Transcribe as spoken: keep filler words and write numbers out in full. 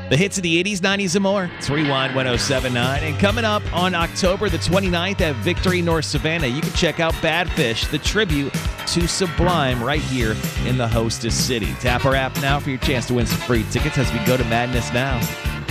The hits of the eighties, nineties, and more. It's Rewind one oh seven point nine. And coming up on October the twenty-ninth at Victory North Savannah, you can check out Bad Fish, the tribute to Sublime, right here in the Hostess City. Tap our app now for your chance to win some free tickets as we go to Madness Now.